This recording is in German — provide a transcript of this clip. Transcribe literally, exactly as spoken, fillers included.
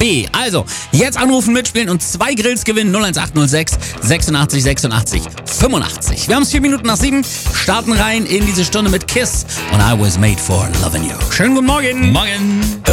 B. Also, jetzt anrufen, mitspielen und zwei Grills gewinnen. null eins acht null sechs sechsundachtzig sechsundachtzig fünfundachtzig. Wir haben es vier Minuten nach sieben, starten rein in diese Stunde mit Kiss und I Was Made for Loving You. Schönen guten Morgen. Morgen.